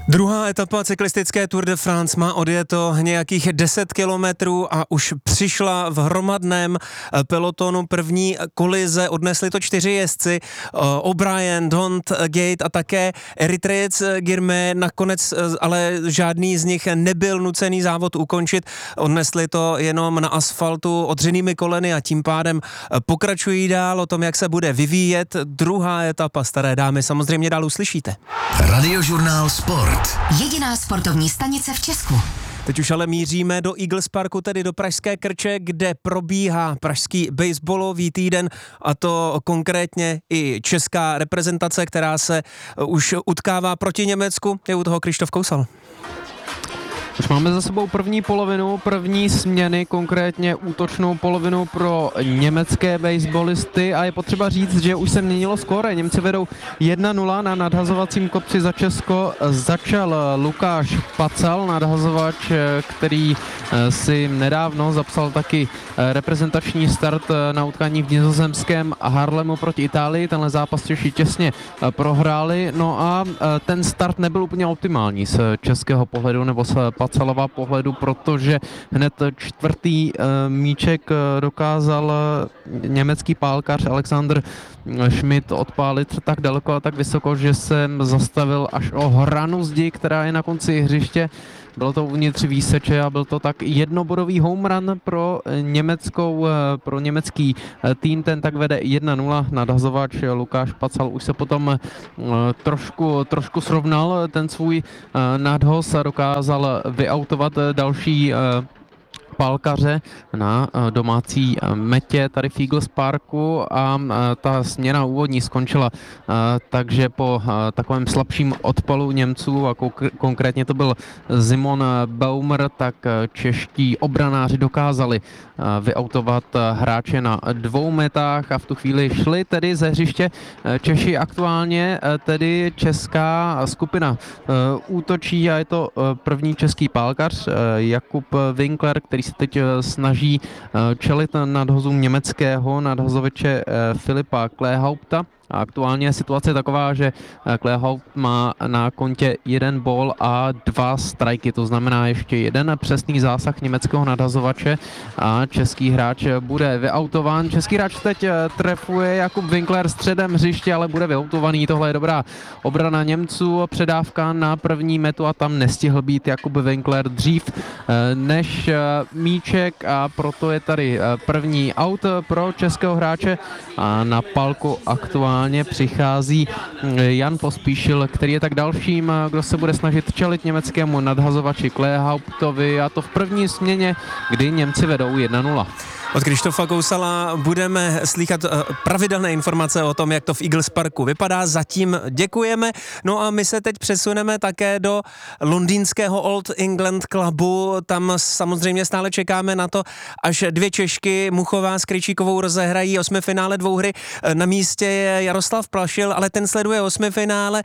Druhá etapa cyklistické Tour de France má odjeto nějakých 10 kilometrů a už přišla v hromadném pelotonu první kolize. Odnesli to 4 jezdci, O'Brien, Dont, Gate a také Eritrejec Girmay. Nakonec ale žádný z nich nebyl nucený závod ukončit. Odnesli to jenom na asfaltu odřenými koleny a tím pádem pokračují dál. O tom, jak se bude vyvíjet druhá etapa, staré dámy, samozřejmě dál uslyšíte. Radiožurnál Sport. Jediná sportovní stanice v Česku. Teď už ale míříme do Eagles Parku, tedy do pražské Krče, kde probíhá pražský baseballový týden, a to konkrétně i česká reprezentace, která se už utkává proti Německu. Je u toho Krištof Kousal. Už máme za sebou první polovinu, první směny, konkrétně útočnou polovinu pro německé baseballisty, a je potřeba říct, že už se měnilo skóre. Němci vedou 1-0 na nadhazovacím kopci za Česko. Začal Lukáš Pacal, nadhazovač, který si nedávno zapsal taky reprezentační start na utkání v nizozemském Haarlemu proti Itálii. Tenhle zápas Češi těsně prohráli, no a ten start nebyl úplně optimální z českého pohledu nebo z Pacalova pohledu, protože hned čtvrtý míček dokázal německý pálkař Alexander Schmidt odpálit tak daleko a tak vysoko, že se zastavil až o hranu zdi, která je na konci hřiště. Bylo to uvnitř výseče a byl to tak jednobodový home run pro německý tým. Ten tak vede 1-0. Nadhazovač Lukáš Pacal už se potom trošku srovnal ten svůj nadhoz a dokázal vyautovat další pálkaře na domácí metě tady v Eagles Parku a ta směna úvodní skončila takže po takovém slabším odpalu Němců, a konkrétně to byl Simon Baumer, tak čeští obranáři dokázali vyautovat hráče na 2 metách a v tu chvíli šli tedy ze hřiště Češi. Aktuálně tedy česká skupina útočí a je to první český pálkař Jakub Winkler, který se teď snaží čelit nadhozům německého nadhazovače Filipa Klehaupta. A aktuálně je situace taková, že Klehaupt má na kontě 1 ball a 2 strajky, to znamená ještě jeden přesný zásah německého nadhazovače a český hráč bude vyautován. Český hráč teď trefuje Jakub Winkler středem hřiště, ale bude vyautovaný. Tohle je dobrá obrana Němců, předávka na první metu a tam nestihl být Jakub Winkler dřív než míček a proto je tady první aut pro českého hráče a na palku aktuálně přichází Jan Pospíšil, který je tak dalším, kdo se bude snažit čelit německému nadhazovači Klehauptovi, a to v první směně, kdy Němci vedou 1-0. Od Krištofa Kousala budeme slýchat pravidelné informace o tom, jak to v Eagles Parku vypadá. Zatím děkujeme. No a my se teď přesuneme také do londýnského Old England Clubu. Tam samozřejmě stále čekáme na to, až 2 Češky, Muchová s Krejčíkovou, rozehrají 8finále dvouhry. Na místě je Jaroslav Plašil, ale ten sleduje 8finále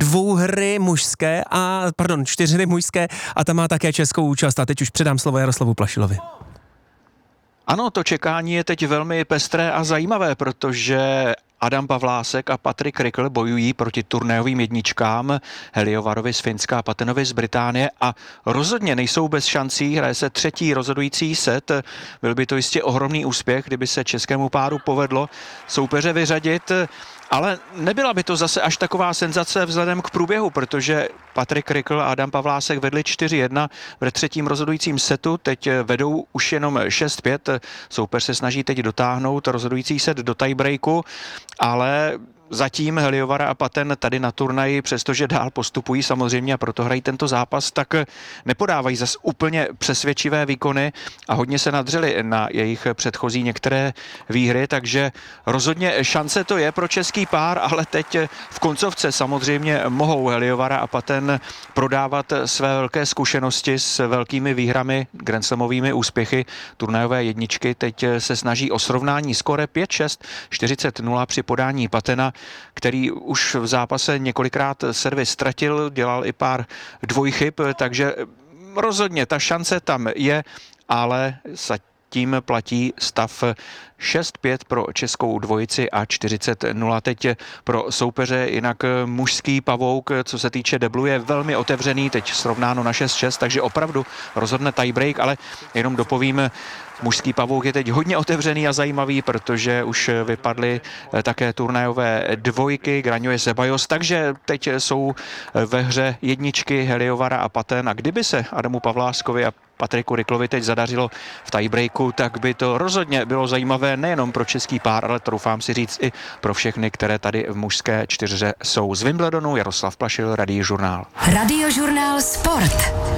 čtyřhry mužské a tam má také českou účast. A teď už předám slovo Jaroslavu Plašilovi. Ano, to čekání je teď velmi pestré a zajímavé, protože Adam Pavlásek a Patrick Rickle bojují proti turnajovým jedničkám Heliovarovi z Finska a Patenovi z Británie a rozhodně nejsou bez šancí. Hraje se 3. rozhodující set. Byl by to jistě ohromný úspěch, kdyby se českému páru povedlo soupeře vyřadit. Ale nebyla by to zase až taková senzace vzhledem k průběhu, protože Patrick Rickle a Adam Pavlásek vedli 4-1 ve 3. rozhodujícím setu, teď vedou už jenom 6-5. Soupeř se snaží teď dotáhnout rozhodující set do tiebreaku, ale zatím Heliovara a Paten tady na turnaji, přestože dál postupují samozřejmě a proto hrají tento zápas, tak nepodávají zas úplně přesvědčivé výkony a hodně se nadřeli na jejich předchozí některé výhry, takže rozhodně šance to je pro český pár, ale teď v koncovce samozřejmě mohou Heliovara a Paten prodávat své velké zkušenosti s velkými výhrami, grandslamovými úspěchy turnajové jedničky. Teď se snaží o srovnání skóre 5-6, 40-0 při podání Patena, který už v zápase několikrát servis ztratil, dělal i pár dvojchyb, takže rozhodně ta šance tam je, ale Zatím platí stav 6-5 pro českou dvojici a 40-0 teď pro soupeře. Jinak mužský pavouk, co se týče deblu, je velmi otevřený, teď srovnáno na 6-6, takže opravdu rozhodne tiebreak, ale jenom dopovím, mužský pavouk je teď hodně otevřený a zajímavý, protože už vypadly také turnajové dvojky, Graňuje Sebajos, takže teď jsou ve hře jedničky Heliovara a Paten a kdyby se Adamu Pavláskovi a Patriku Riklovi teď zadařilo v tiebreaku, tak by to rozhodně bylo zajímavé nejenom pro český pár, ale troufám si říct i pro všechny, které tady v mužské čtyřře jsou. Z Wimbledonu Jaroslav Plašil, Radiožurnál. Radiožurnál Sport.